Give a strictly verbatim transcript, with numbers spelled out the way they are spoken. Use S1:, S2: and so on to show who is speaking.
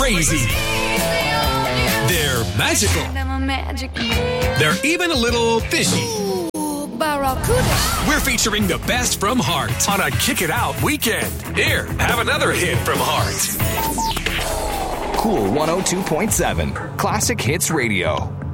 S1: crazy. They're magical. They're even a little fishy. We're featuring the best from Heart on a Kick It Out weekend. Here, have another hit from Heart.
S2: Cool one oh two point seven. Classic Hits Radio.